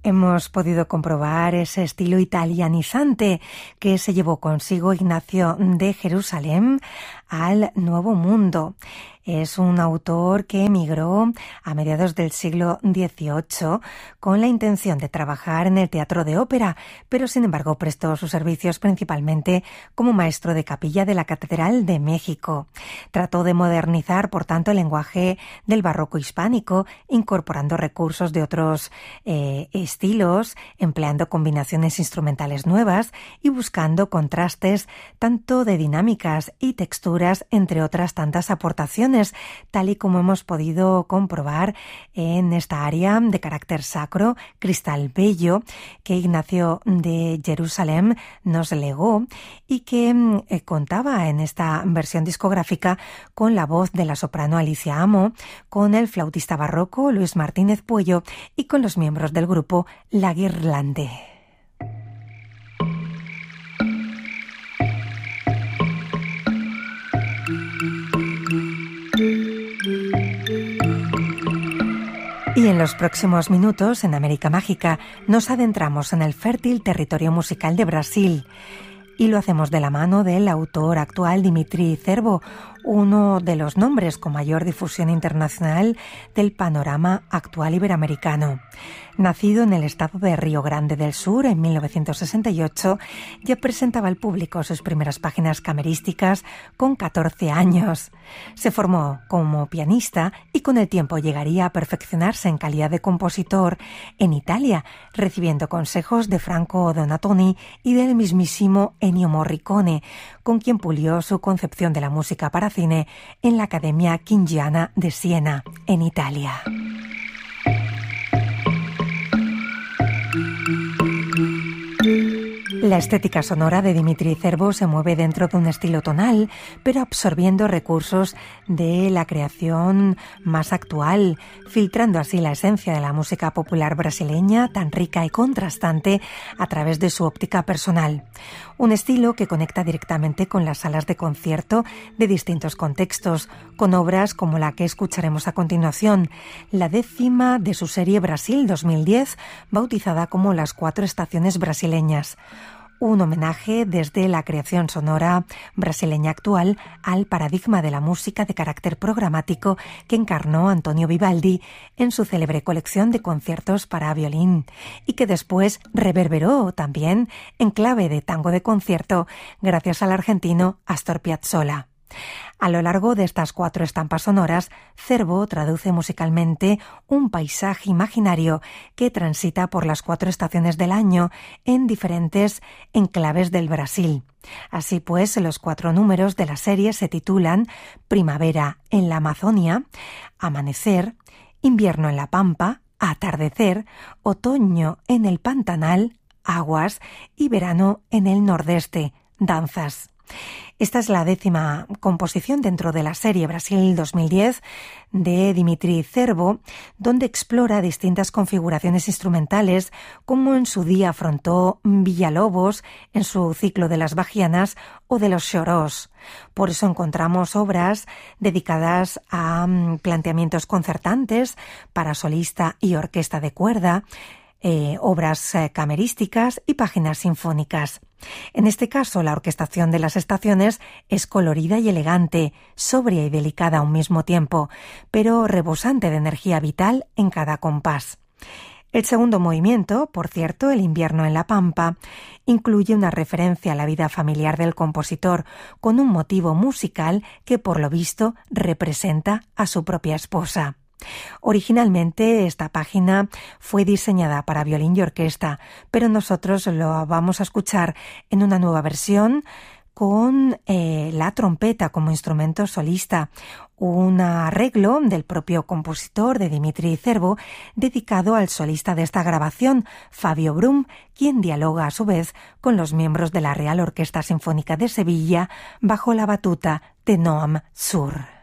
hemos podido comprobar ese estilo italianizante que se llevó consigo Ignacio de Jerusalén al Nuevo Mundo. Es un autor que emigró a mediados del siglo XVIII con la intención de trabajar en el teatro de ópera, pero sin embargo prestó sus servicios principalmente como maestro de capilla de la Catedral de México. Trató de modernizar, por tanto, el lenguaje del barroco hispánico, incorporando recursos de otros estilos, empleando combinaciones instrumentales nuevas y buscando contrastes tanto de dinámicas y texturas, entre otras tantas aportaciones, tal y como hemos podido comprobar en esta área de carácter sacro, cristal bello, que Ignacio de Jerusalén nos legó y que contaba en esta versión discográfica con la voz de la soprano Alicia Amo, con el flautista barroco Luis Martínez Puello y con los miembros del grupo La Guirlande. Y en los próximos minutos, en América Mágica, nos adentramos en el fértil territorio musical de Brasil. Y lo hacemos de la mano del autor actual Dimitri Cervo, uno de los nombres con mayor difusión internacional del panorama actual iberoamericano. Nacido en el estado de Río Grande del Sur en 1968, ya presentaba al público sus primeras páginas camerísticas con 14 años. Se formó como pianista y con el tiempo llegaría a perfeccionarse en calidad de compositor en Italia, recibiendo consejos de Franco Donatoni y del mismísimo Ennio Morricone, con quien pulió su concepción de la música para cine en la Academia Chigiana de Siena, en Italia. La estética sonora de Dimitri Cervo se mueve dentro de un estilo tonal, pero absorbiendo recursos de la creación más actual, filtrando así la esencia de la música popular brasileña, tan rica y contrastante, a través de su óptica personal. Un estilo que conecta directamente con las salas de concierto de distintos contextos, con obras como la que escucharemos a continuación, la 10ª de su serie Brasil 2010, bautizada como Las 4 Estaciones Brasileñas. Un homenaje desde la creación sonora brasileña actual al paradigma de la música de carácter programático que encarnó Antonio Vivaldi en su célebre colección de conciertos para violín y que después reverberó también en clave de tango de concierto gracias al argentino Astor Piazzolla. A lo largo de estas 4 estampas sonoras, Cervo traduce musicalmente un paisaje imaginario que transita por las 4 estaciones del año en diferentes enclaves del Brasil. Así pues, los 4 números de la serie se titulan Primavera en la Amazonia, Amanecer, Invierno en la Pampa, Atardecer, Otoño en el Pantanal, Aguas y Verano en el Nordeste, Danzas. Esta es la 10ª composición dentro de la serie Brasil 2010 de Dimitri Cervo, donde explora distintas configuraciones instrumentales, como en su día afrontó Villalobos en su ciclo de las Bahianas o de los Chorós. Por eso encontramos obras dedicadas a planteamientos concertantes para solista y orquesta de cuerda, obras camerísticas y páginas sinfónicas. En este caso, la orquestación de las estaciones es colorida y elegante, sobria y delicada a un mismo tiempo, pero rebosante de energía vital en cada compás. El segundo movimiento, por cierto, El invierno en la Pampa, incluye una referencia a la vida familiar del compositor, con un motivo musical que, por lo visto, representa a su propia esposa. Originalmente esta página fue diseñada para violín y orquesta, pero nosotros lo vamos a escuchar en una nueva versión con la trompeta como instrumento solista, un arreglo del propio compositor de Dimitri Cervo dedicado al solista de esta grabación, Fabio Brum, quien dialoga a su vez con los miembros de la Real Orquesta Sinfónica de Sevilla bajo la batuta de Noam Sur.